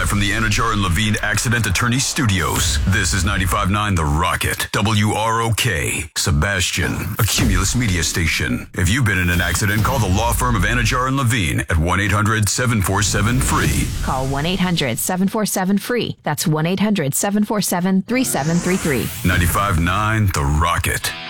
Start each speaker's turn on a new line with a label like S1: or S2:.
S1: live from the Anajar and Levine Accident Attorney Studios. This is 95.9 The Rocket, WROK, Sebastian, a Cumulus media station. If you've been in an accident, call the law firm of Anajar and Levine at 1-800-747-FREE.
S2: Call 1-800-747-FREE. That's 1-800-747-3733.
S1: 95.9 The Rocket.